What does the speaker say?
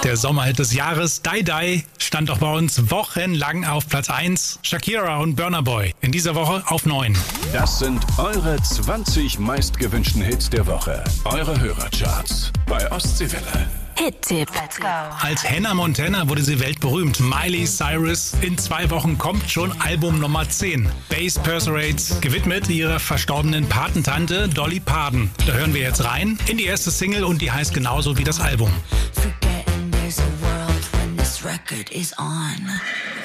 Der Sommerhit des Jahres, Die Die, stand auch bei uns wochenlang auf Platz 1. Shakira und Burna Boy in dieser Woche auf 9. Das sind eure 20 meistgewünschten Hits der Woche. Eure Hörercharts bei Ostseewelle. Hit-Tipp. Let's go. Als Hannah Montana wurde sie weltberühmt. Miley Cyrus, in 2 Wochen kommt schon Album Nummer 10. Bass Perforates, gewidmet ihrer verstorbenen Patentante Dolly Parton. Da hören wir jetzt rein in die erste Single und die heißt genauso wie das Album. Forgetting there's a world when this record is on.